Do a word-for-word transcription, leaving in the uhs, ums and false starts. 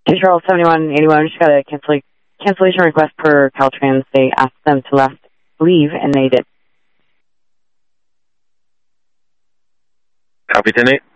Control seventy-one eighty-one, just got a cancel- cancellation request per Caltrans. They asked them to left leave, and they did. Copy ten eight.